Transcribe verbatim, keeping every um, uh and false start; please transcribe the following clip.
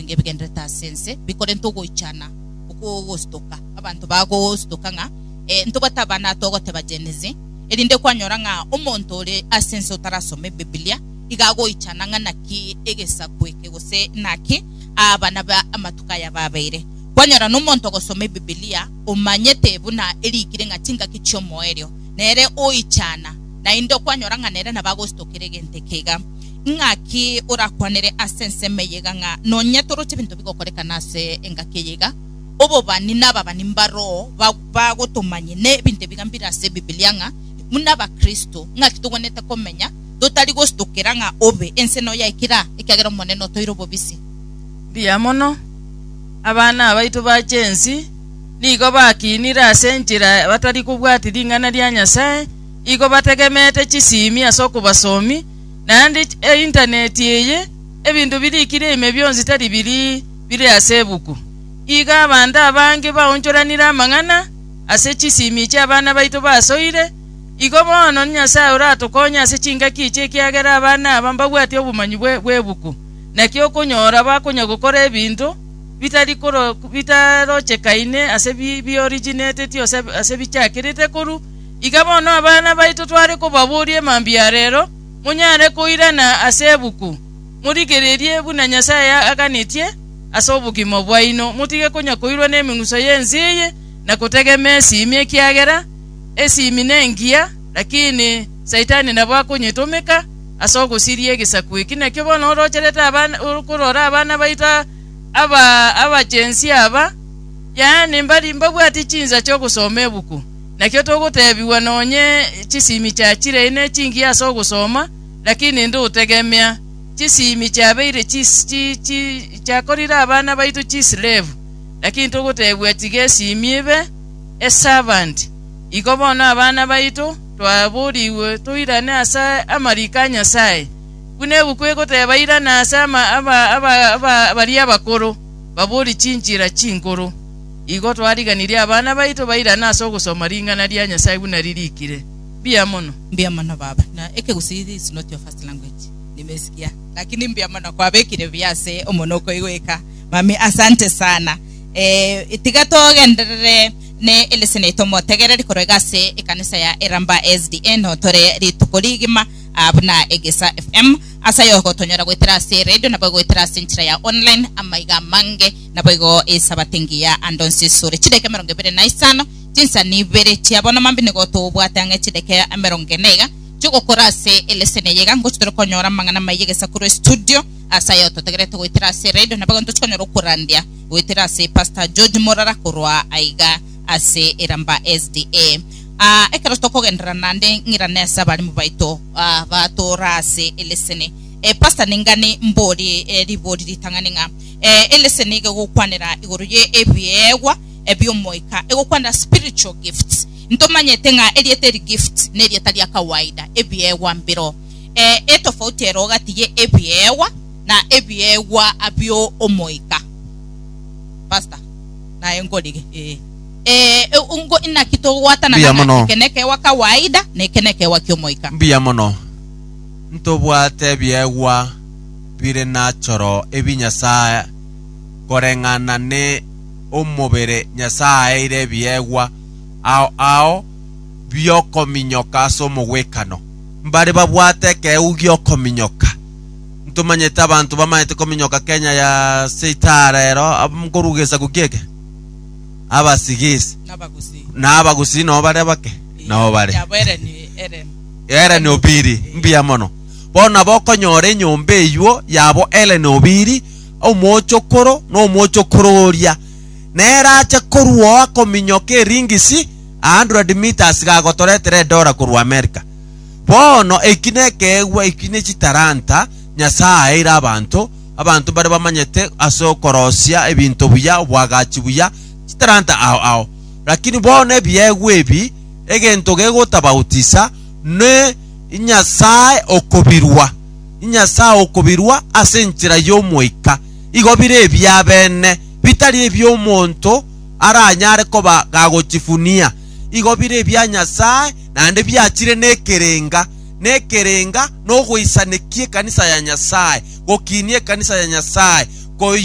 binge bigendreta sense bikore ntogo ichana uko gostoka abantu bago gostoka nga e ntobata bana togo tebagenezi elinde kwanyora nga omonto ole asense utarasome Biblia igago ichana nga naki egesa kweke gose naki abana ba amatuka ya babaire kwanyora n'omonto gosome Biblia umanyete buna erikire nga tinga kicho moerio nere oichana na indo kwanyora nga nere nabagostokere gentekega ngaki urakwanere asense meyega nga nonyetoro chibintu bikokoreka nase engakeyega obo bani naba bani mbaro bagotomanye ne binte bigambira se Biblia nga munaba Kristo ngaki tugonete komenya dotali gostokera nga obe enseno ya ikira ikagera moneno toiro bobisi biamono abana abaitu ba chensi nigo bakinira senjira batali kubwatira ingana lya Nyasaye igo bategemete chisimi asoko basomi nandi e internet yeye ebintu birikire ime byonzi tali biri biri asebuku iga abanda abange baonjoranira amangana ase chisimi kya abana baitu basoire igo bono Nyasaye uratukonya ase chinga kiche kyagera abana abamba bwati obumanyi bwebuku nakyo kunyora bakonya gukora ebintu bitali koro bitarochekaine ase bi originated yo ase bichakirite kuru igabono abana baitu tware ko baburie mambia rero munyare koirana asebuku murigererie buna Nyasaye aganitie asobuki mobwaino mutige konya koirwa n'eminguso yenziye na kutegemea simie kiagera esimi nengia lakini Saitani nabwakonyetomeka asoko sirie gisakwiki na kibono orochereta abana urukurora abana baita aba aba jensi aba yani mbali mbabwati chinza cyo gusoma buku nakyo togotebiwa nonye chisimi cha chire ine chingi aso gusoma lakini ndo utegemea chisimi cha beire chis chi chi cha korira abana baitu chislave lakini togotebiwa tigesi imibe a servant igobona abana baitu twaburiwe tuirane asa Amerika Nyasaye kune bukwego tebaira na asama aba aba aba bali abakoro baburi chinjira chinkoro igo twariganiria abana baitu baira naso gusoma ringana lya Nyasaye buna ririkire bia mono bia mono baba na eke gusidi is not your first language nimesikia lakini bia mono kwa bekire biase omonoko igweka mami asante sana eh itigato gendere ne elesene tomo tegere rikorogase ikanisa ya Iramba S D N hotore ritukorigima abuna egesa F M asayo gotonyora gwetera se radio na bago gwetera senchira ya online amaiga mange na bago esabatengi ya andonsi sore chideke meronge bere naisano jinsa ni bere chiabona mambine goto bwatanga chideke ameronge nega chuko korase elesene yega ngochitoro konyora mangana mayegesa kuro studio asayo totegere to gwetera se radio na bago ntochonyora kurandia gwetera se Pastor George Morara kurwa aiga ase Iramba S D A a ekero toko gendra nande ngiranesa bali mubaito a batorase elesene e Pastor ningani mbodi e ribodi ritanganinga e elesene go kwanira igoruye ebiewa ebiomoika ego kwanda spiritual gifts ntomanye tenga elieteri gift nelietali ya kawaida ebiewa mbiro e etofauti eroga tiye ebiewa na ebiewa abio omoika Pastor na engolige e eh ungo ina kito watana na keneke wa kawaida na keneke wa kiomoika bia mono ntobwate biewa bire nachoro ebi Nyasaye korengana ne omobere Nyasaye ire biewa ao ao bioko minyoka so mogwekano mbare babwate ke ugyo kominyoka ntumanyeta abantu bamanyete kominyoka Kenya ya seitarero abumkorugesa kukeke abasigisi nabagusi nabagusi no bare bake no bare yabere ni eren era no biri mbia mono bona bokonyore nyombe yuo yabo ele no biri o mochokoro no mochokororia nera cha koruo kominyoke ringisi one hundred meters ga gotoretere dora kurwa America bono ekineke ewe ikine chitaranta Nyasaye ira abantu abantu bare bamanyete aso korosia ebintu buya bwagachi buya chitaranta ao ao lakini bone biegwebi egento gego tabautisa ne Nyasaye okobirwa Nyasaye okobirwa asenchira yomoika igobire byabene bitali ebyo monto aranyare koba gagochifunia igobire bya Nyasaye nande byachire nekerenga nekerenga no gwisanekie kanisa ya Nyasaye gokinie kanisa ya Nyasaye ko